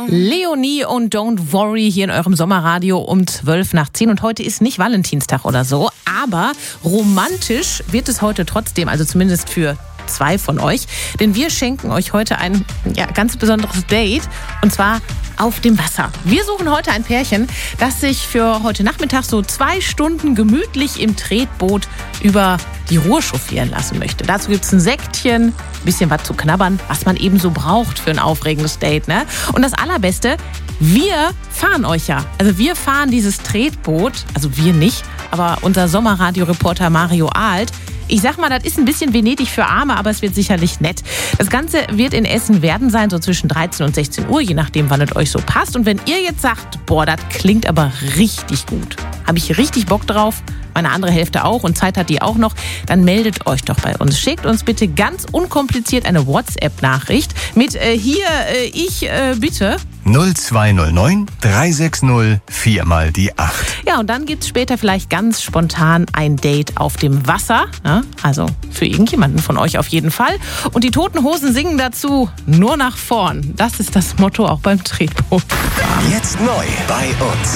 Leonie und Don't Worry hier in eurem Sommerradio um 10:12. Und heute ist nicht Valentinstag oder so, aber romantisch wird es heute trotzdem, also zumindest für 2 von euch. Denn wir schenken euch heute ein ganz besonderes Date, und zwar auf dem Wasser. Wir suchen heute ein Pärchen, das sich für heute Nachmittag so 2 Stunden gemütlich im Tretboot über die Ruhr chauffieren lassen möchte. Dazu gibt's ein Sektchen, ein bisschen was zu knabbern, was man eben so braucht für ein aufregendes Date, ne? Und das Allerbeste, wir fahren euch ja. Also wir fahren dieses Tretboot, also wir nicht, aber unser Sommerradio-Reporter Mario Ahlt. Ich sag mal, das ist ein bisschen Venedig für Arme, aber es wird sicherlich nett. Das Ganze wird in Essen-Werden sein, so zwischen 13 und 16 Uhr, je nachdem, wann es euch so passt. Und wenn ihr jetzt sagt, boah, das klingt aber richtig gut, habe ich richtig Bock drauf, meine andere Hälfte auch und Zeit hat die auch noch, dann meldet euch doch bei uns. Schickt uns bitte ganz unkompliziert eine WhatsApp-Nachricht mit ich bitte. 0209 360 4 mal die 8. Ja, und dann gibt's später vielleicht ganz spontan ein Date auf dem Wasser. Ja, also für irgendjemanden von euch auf jeden Fall. Und die Toten Hosen singen dazu nur nach vorn. Das ist das Motto auch beim Tretboot. Jetzt neu bei uns.